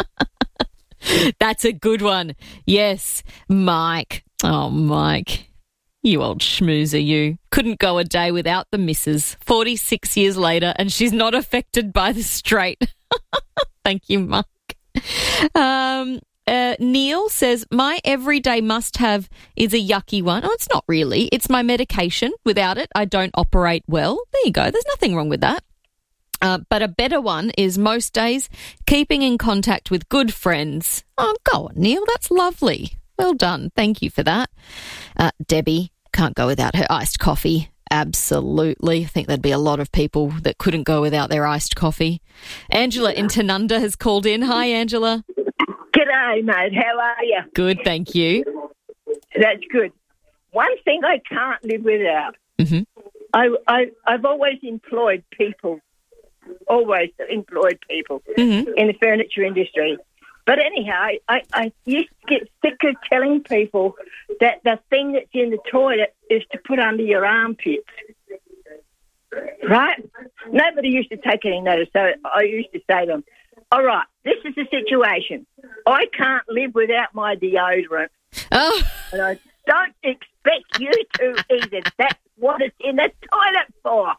That's a good one. Yes, Mike. Oh, Mike. You old schmoozer, you. Couldn't go a day without the missus. forty-six years later, and she's not affected by the straight. Thank you, Mike. Um... Uh, Neil says, my everyday must-have is a yucky one. Oh, it's not really. It's my medication. Without it, I don't operate well. There you go. There's nothing wrong with that. Uh, but a better one is most days keeping in contact with good friends. Oh, go on, Neil. That's lovely. Well done. Thank you for that. Uh, Debbie, can't go without her iced coffee. Absolutely. I think there'd be a lot of people that couldn't go without their iced coffee. Angela in Tanunda has called in. Hi, Angela. G'day, mate. How are you? Good, thank you. That's good. One thing I can't live without. Mm-hmm. I, I, I've always employed people, always employed people mm-hmm. in the furniture industry. But anyhow, I, I, I used to get sick of telling people that the thing that's in the toilet is to put under your armpits. Right? Nobody used to take any notice, so I used to say to them, all right, this is the situation. I can't live without my deodorant. Oh. And I don't expect you to either. That's what it's in the toilet for.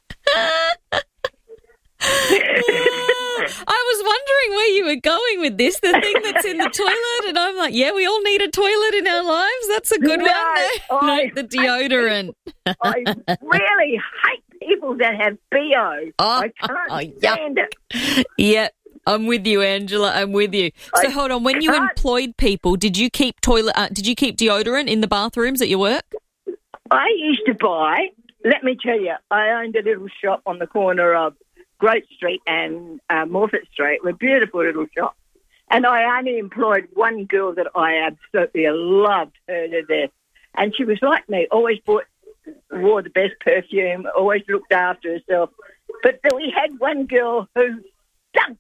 I was wondering where you were going with this, the thing that's in the toilet, and I'm like, yeah, we all need a toilet in our lives. That's a good no, one. I, Note the deodorant. I really hate people that have B O. Oh, I can't oh, yeah. stand it. Yeah, I'm with you, Angela. I'm with you. So I hold on. When you can't- employed people, did you keep toilet? Uh, did you keep deodorant in the bathrooms at your work? I used to buy, let me tell you, I owned a little shop on the corner of Grote Street and uh, Morfett Street, a beautiful little shop. And I only employed one girl that I absolutely loved her to death. And she was like me, always bought, wore the best perfume, always looked after herself. But then we had one girl who stunk.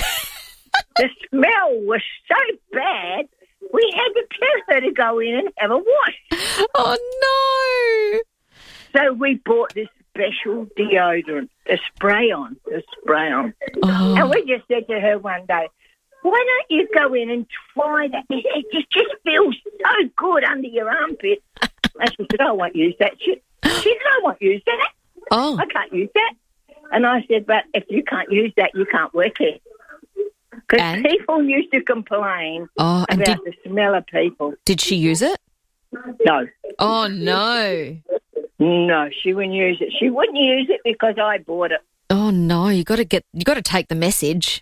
The smell was so bad, we had to tell her to go in and have a wash. Oh, no. So we bought this special deodorant, a spray-on, a spray-on. Oh. And we just said to her one day, why don't you go in and try that? It just, just feels so good under your armpit. And she said, I won't use that shit. She said, I won't use that. Oh. I can't use that. And I said, but if you can't use that, you can't work here. Because people used to complain Oh, and about did- the smell of people. Did she use it? No. Oh, no. No, she wouldn't use it. She wouldn't use it because I bought it. Oh, no. You got to get, you got to take the message.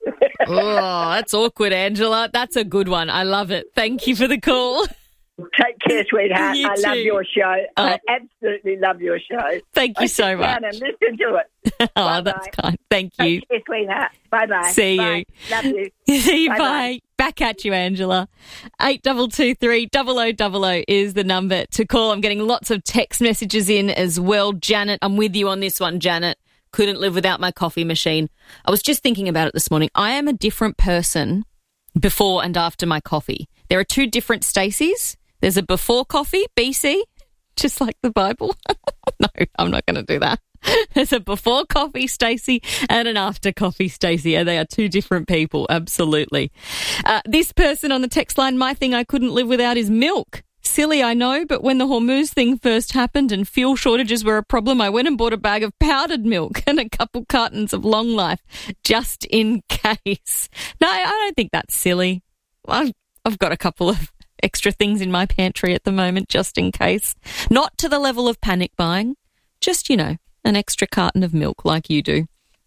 Oh, that's awkward, Angela. That's a good one. I love it. Thank you for the call. Take care, sweetheart. You I love too. your show. Oh. I absolutely love your show. Thank you I so sit down much. and listen to it. Oh, Bye-bye. that's kind. Thank you. Take care, sweetheart. Bye-bye. See Bye. you. Love you. See you. Bye-bye. Bye. Back at you, Angela. Eight double two three double o double o is the number to call. I'm getting lots of text messages in as well. Janet, I'm with you on this one, Janet. Couldn't live without my coffee machine. I was just thinking about it this morning. I am a different person before and after my coffee. There are two different Stacys. There's a before coffee, B C, just like the Bible. No, I'm not going to do that. There's a before coffee Stacey and an after coffee Stacey. And they are two different people, absolutely. Uh, this person on the text line, my thing I couldn't live without is milk. Silly, I know, but when the Hormuz thing first happened and fuel shortages were a problem, I went and bought a bag of powdered milk and a couple cartons of Long Life just in case. No, I don't think that's silly. I've, I've got a couple of extra things in my pantry at the moment just in case. Not to the level of panic buying, just, you know, an extra carton of milk like you do.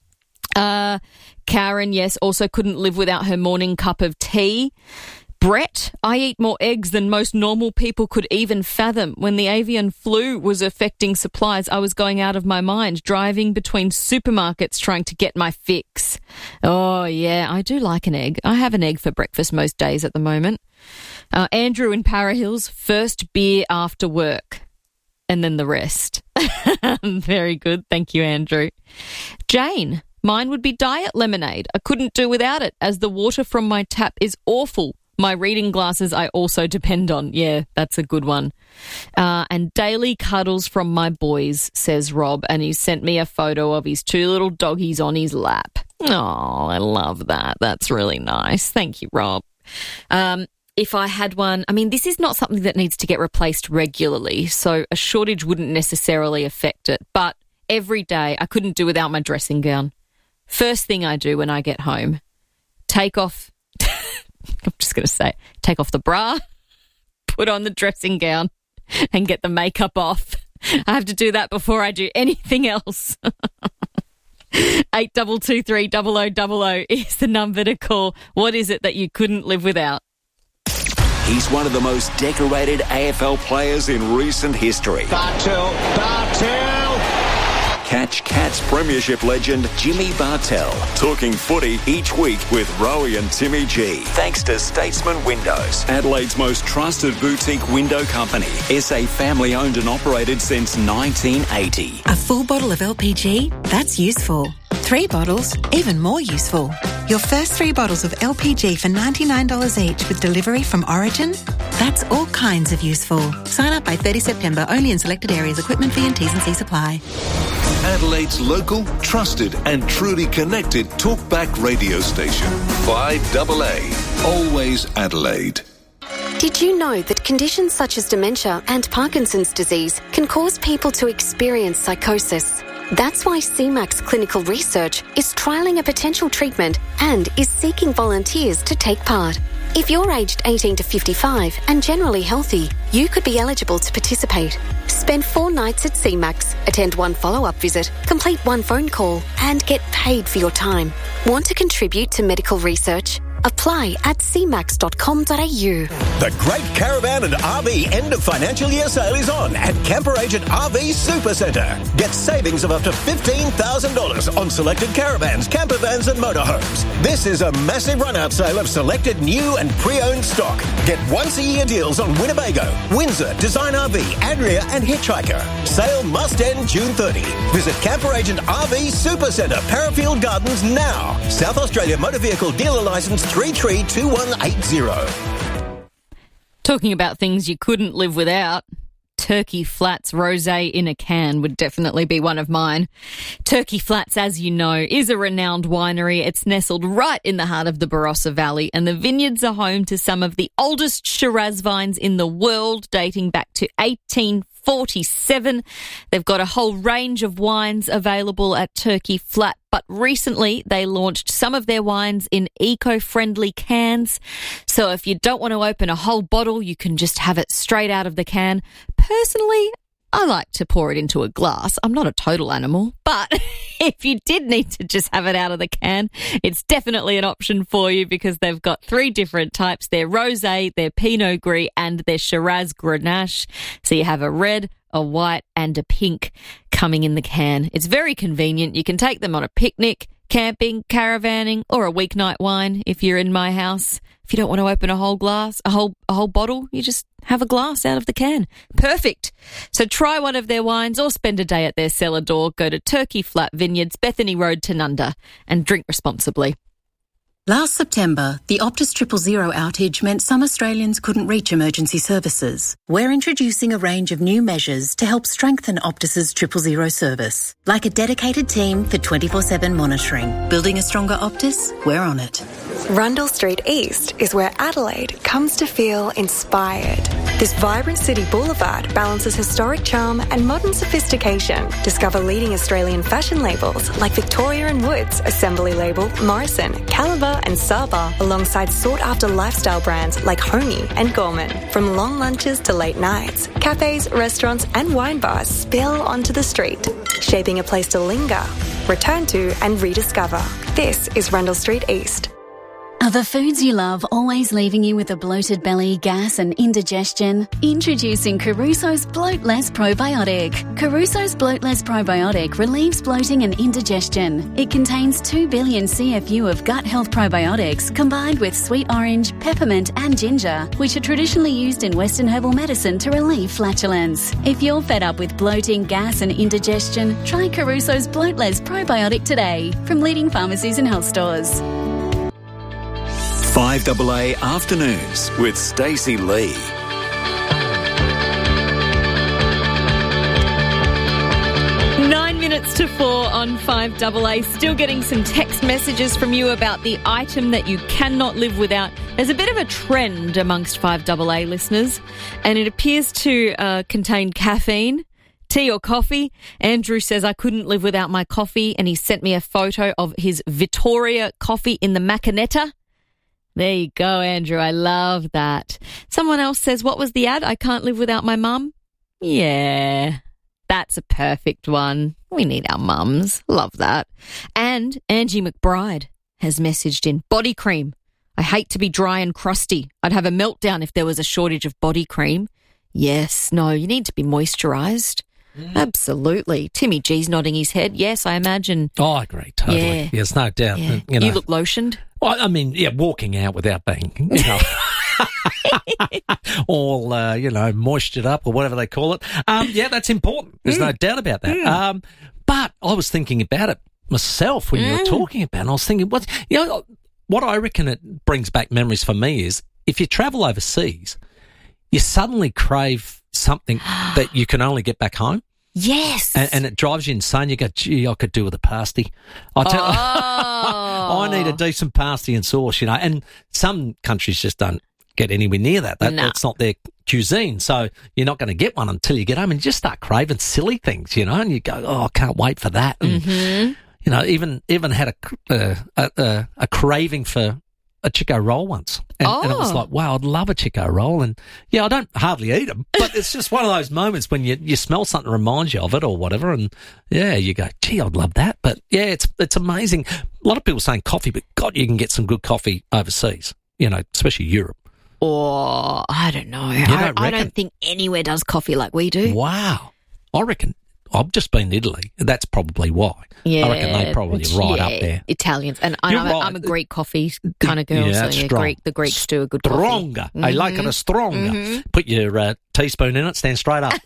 Uh, Karen, yes, also couldn't live without her morning cup of tea. Brett, I eat more eggs than most normal people could even fathom. When the avian flu was affecting supplies, I was going out of my mind, driving between supermarkets trying to get my fix. Oh, yeah, I do like an egg. I have an egg for breakfast most days at the moment. Uh, Andrew in Para Hills, first beer after work. And then the rest. Very good. Thank you, Andrew. Jane, mine would be diet lemonade. I couldn't do without it, as the water from my tap is awful. My reading glasses I also depend on. Yeah, that's a good one. Uh, and daily cuddles from my boys, says Rob, and he sent me a photo of his two little doggies on his lap. Oh, I love that. That's really nice. Thank you, Rob. Um, if I had one, I mean, this is not something that needs to get replaced regularly, so a shortage wouldn't necessarily affect it. But every day, I couldn't do without my dressing gown. First thing I do when I get home, take off... I'm just going to say, take off the bra, put on the dressing gown, and get the makeup off. I have to do that before I do anything else. eight two two three double oh double oh is the number to call. What is it that you couldn't live without? He's one of the most decorated A F L players in recent history. Bartel, Bartel! Catch Cats Premiership legend Jimmy Bartel talking footy each week with Rowie and Timmy G. Thanks to Statesman Windows, Adelaide's most trusted boutique window company. S A family owned and operated since nineteen eighty. A full bottle of L P G? That's useful. Three bottles? Even more useful. Your first three bottles of L P G for ninety-nine dollars each with delivery from Origin? That's all kinds of useful. Sign up by thirtieth September, only in selected areas. Equipment fee and T's and C's apply. Adelaide's local, trusted and truly connected talkback radio station. five double A. Always Adelaide. Did you know that conditions such as dementia and Parkinson's disease can cause people to experience psychosis? That's why C MAX Clinical Research is trialling a potential treatment and is seeking volunteers to take part. If you're aged eighteen to fifty-five and generally healthy, you could be eligible to participate. Spend four nights at C MAX, attend one follow-up visit, complete one phone call, and get paid for your time. Want to contribute to medical research? Apply at c max dot com dot a u. The Great Caravan and R V End of Financial Year sale is on at Camper Agent R V Supercentre. Get savings of up to fifteen thousand dollars on selected caravans, camper vans and motorhomes. This is a massive run-out sale of selected new and pre-owned stock. Get once-a-year deals on Winnebago, Windsor, Design R V, Adria and Hitchhiker. Sale must end June thirtieth. Visit Camper Agent R V Supercentre, Parafield Gardens now. South Australia Motor Vehicle Dealer Licence three three two one eight zero. Talking about things you couldn't live without, Turkey Flats rosé in a can would definitely be one of mine. Turkey Flats, as you know, is a renowned winery. It's nestled right in the heart of the Barossa Valley, and the vineyards are home to some of the oldest Shiraz vines in the world, dating back to eighteen forty-seven. They've got a whole range of wines available at Turkey Flat, but recently they launched some of their wines in eco-friendly cans. So if you don't want to open a whole bottle, you can just have it straight out of the can. Personally, I like to pour it into a glass. I'm not a total animal, but if you did need to just have it out of the can, it's definitely an option for you because they've got three different types. They're rosé, they're Pinot Gris, and they're Shiraz Grenache. So you have a red, a white, and a pink coming in the can. It's very convenient. You can take them on a picnic, camping, caravanning, or a weeknight wine if you're in my house. If you don't want to open a whole glass, a whole a whole bottle, you just have a glass out of the can. Perfect. So try one of their wines or spend a day at their cellar door. Go to Turkey Flat Vineyards, Bethany Road, Tanunda, and drink responsibly. Last September, the Optus Triple Zero outage meant some Australians couldn't reach emergency services. We're introducing a range of new measures to help strengthen Optus's Triple Zero service, like a dedicated team for twenty-four seven monitoring. Building a stronger Optus? We're on it. Rundle Street East is where Adelaide comes to feel inspired. This vibrant city boulevard balances historic charm and modern sophistication. Discover leading Australian fashion labels like Victoria and Woods, Assembly Label, Morrison, Caliber and Saba, alongside sought-after lifestyle brands like Homey and Gorman. From long lunches to late nights, cafes, restaurants and wine bars spill onto the street, shaping a place to linger, return to and rediscover. This is Rundle Street East. Are the foods you love always leaving you with a bloated belly, gas and indigestion? Introducing Caruso's Bloatless Probiotic. Caruso's Bloatless Probiotic relieves bloating and indigestion. It contains two billion C F U of gut health probiotics combined with sweet orange, peppermint and ginger, which are traditionally used in Western herbal medicine to relieve flatulence. If you're fed up with bloating, gas and indigestion, try Caruso's Bloatless Probiotic today from leading pharmacies and health stores. five double A Afternoons with Stacey Lee. Nine minutes to four on five double A. Still getting some text messages from you about the item that you cannot live without. There's a bit of a trend amongst five double A listeners, and it appears to uh, contain caffeine. Tea or coffee? Andrew says, I couldn't live without my coffee, and he sent me a photo of his Vittoria coffee in the Macchinetta. There you go, Andrew. I love that. Someone else says, what was the ad? I can't live without my mum. Yeah, that's a perfect one. We need our mums. Love that. And Angie McBride has messaged in, body cream. I hate to be dry and crusty. I'd have a meltdown if there was a shortage of body cream. Yes, no, you need to be moisturised. Mm. Absolutely. Timmy G's nodding his head. Yes, I imagine. Oh, I agree, totally. Yeah. There's no doubt. Yeah. You, know, you look lotioned. Well, I mean, yeah, walking out without being, you know, all, uh, you know, moistured up or whatever they call it. Um, yeah, that's important. There's mm. no doubt about that. Mm. Um, but I was thinking about it myself when mm. you were talking about it. And I was thinking, what, you know, what I reckon it brings back memories for me is if you travel overseas, you suddenly crave something that you can only get back home. Yes. And, and it drives you insane. You go, gee, I could do with a pasty. I tell oh. I need a decent pasty and sauce, you know. And some countries just don't get anywhere near that. that no. That's not their cuisine. So you're not going to get one until you get home and you just start craving silly things, you know, and you go, oh, I can't wait for that. And, mm-hmm. you know, even even had a, uh, a, a, a craving for a Chico roll once. And, oh. and it was like, wow, I'd love a Chico roll. And, yeah, I don't hardly eat them, but it's just one of those moments when you, you smell something that reminds you of it or whatever, and, yeah, you go, gee, I'd love that. But, yeah, it's it's amazing. A lot of people saying coffee, but, God, you can get some good coffee overseas, you know, especially Europe. Or, I don't know. You I, don't I don't think anywhere does coffee like we do. Wow. I reckon. I've just been to Italy. That's probably why. Yeah, I reckon they probably right yeah, up there. Italians. And I'm, You're a, right. I'm a Greek coffee kind of girl, Yeah, so that's yeah, strong. Greek, the Greeks do a good coffee. Stronger. I like it Mhm. a stronger. Mhm. Put your uh, teaspoon in it, stand straight up.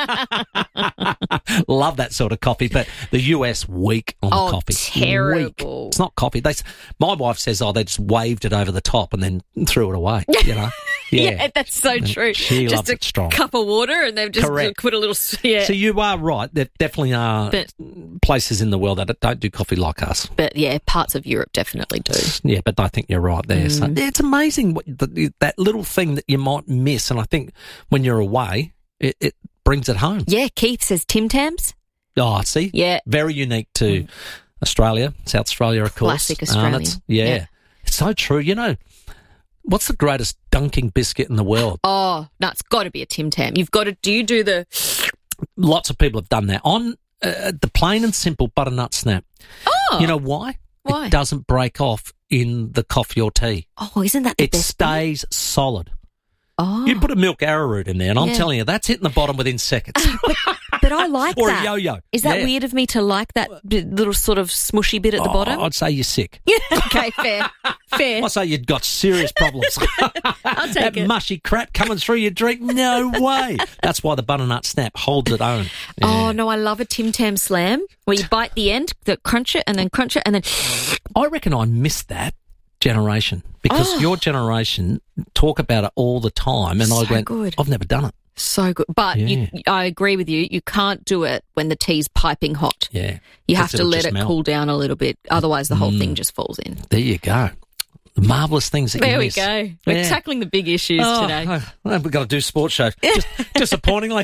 Love that sort of coffee. But the U S, weak on Oh, the coffee. terrible. Weak. It's not coffee. They, s- my wife says, oh, they just waved it over the top and then threw it away, you know. Yeah, Yeah. that's so And true. she just loves a it strong. cup of water and they've just Correct. put a little, s- yeah. So you are right. There definitely are But- places in the world that don't do coffee like us. But yeah, parts of Europe definitely do. Yeah, but I think you're right there. So Mm. it's amazing what the, that little thing that you might miss, and I think when you're away, it, it brings it home. Yeah, Keith says Tim Tams. Oh, see, Yeah. very unique to Australia, South Australia, of course. Classic Um, Australian. it's- yeah. Yeah. It's so true. You know, what's the greatest dunking biscuit in the world? Oh, no, it's got to be a Tim Tam. You've got to, do you do the, Lots of people have done that. On uh, the plain and simple butternut snap. oh. You know why? Why? It doesn't break off in the coffee or tea. Oh, isn't that the It best? stays solid. Oh. You put a milk arrowroot in there, and I'm Yeah. telling you, that's hitting the bottom within seconds. But I like Or that. a yo-yo. Is that Yeah. weird of me to like that b- little sort of smushy bit at the Oh, bottom? I'd say you're sick. Okay, fair. Fair. I'd say you'd got serious problems. I'll take that it. mushy crap coming through your drink, no way. That's why the butternut snap holds its own. Oh, no, I love a Tim Tam slam where you bite the end, the crunch it, and then crunch it, and then... I reckon I missed that generation because Oh. your generation talk about it all the time, and So I went, good. I've never done it. So good. But you, I agree with you. You can't do it when the tea's piping hot. Yeah. You have Because to it'll let just it melt. cool down a little bit. Otherwise, the whole Mm. thing just falls in. There you go. Marvellous things that you There we miss. go. We're Yeah. tackling the big issues Oh, today. oh, we've got to do sports show. Just, disappointingly.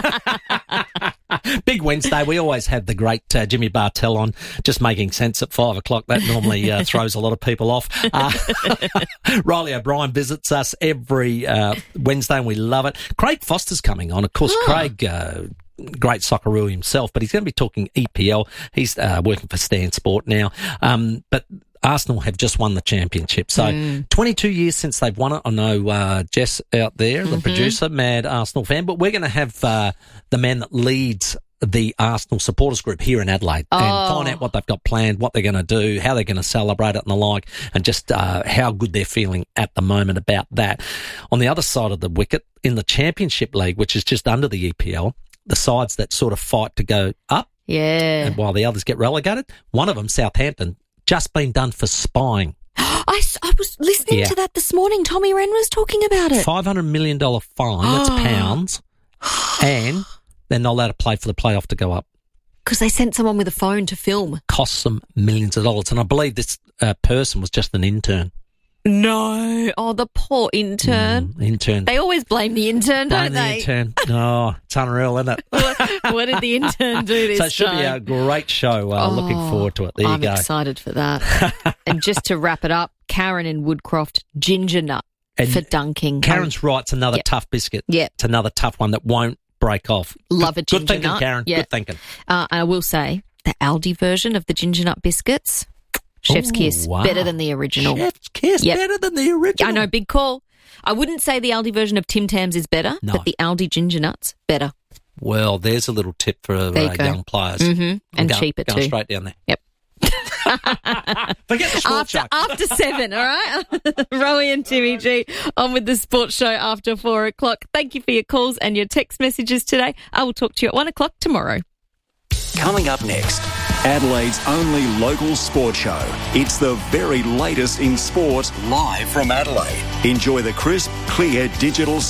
Big Wednesday. We always have the great uh, Jimmy Bartell on, just making sense at five o'clock. That normally uh, throws a lot of people off. Uh, Riley O'Brien visits us every uh, Wednesday, and we love it. Craig Foster's coming on. Of course, Oh. Craig... Uh, great Socceroo himself, but he's going to be talking E P L. He's uh, working for Stan Sport now. Um, but Arsenal have just won the championship. So Mm. twenty-two years since they've won it. I know uh, Jess out there, the Mhm. producer, mad Arsenal fan, but we're going to have uh, the man that leads the Arsenal supporters group here in Adelaide Oh. and find out what they've got planned, what they're going to do, how they're going to celebrate it and the like, and just uh, how good they're feeling at the moment about that. On the other side of the wicket, in the Championship League, which is just under the E P L, the sides that sort of fight to go up, Yeah. and while the others get relegated, one of them, Southampton, just been done for spying. I, s- I was listening Yeah. to that this morning. Tommy Wren was talking about it. five hundred million dollars fine, that's pounds, and they're not allowed to play for the playoff to go up. Because they sent someone with a phone to film. Costs them millions of dollars. And I believe this uh, person was just an intern. No. Oh, the poor intern. Mm, intern. They always blame the intern, Blame don't the they? intern. No, it's unreal, isn't it? what, what did the intern do this So it should be time? a great show. Uh, Oh, looking forward to it. There I'm you go. excited for that. And just to wrap it up, Karen in Woodcroft, ginger nut And for dunking. Karen's right. It's another Yep. tough biscuit. Yep. It's another tough one that won't break off. Love a Good ginger thinking, nut. Karen. Yeah. Good thinking. Uh, I will say the Aldi version of the ginger nut biscuits, Chef's Ooh, Kiss, wow. better than the original. Chef's Kiss, Yep. better than the original. I know, big call. I wouldn't say the Aldi version of Tim Tams is better, No. but the Aldi ginger nuts, better. Well, there's a little tip for uh, There you go. young players. Mhm. And Go- cheaper going too. straight down there. Yep. Forget the sports After, show. after seven, all right? Rowie and Timmy G on with the sports show after four o'clock. Thank you for your calls and your text messages today. I will talk to you at one o'clock tomorrow. Coming up next, Adelaide's only local sport show. It's the very latest in sport, live from Adelaide. Enjoy the crisp, clear digital